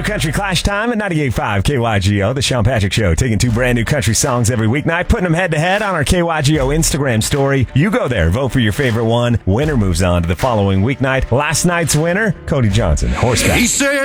Country Clash time at 98.5 KYGO, the Sean Patrick Show, taking two brand new country songs every weeknight, putting them head-to-head on our KYGO Instagram story. You go there, vote for your favorite one. Winner moves on to the following weeknight. Last night's winner, Cody Johnson, Horseback. He said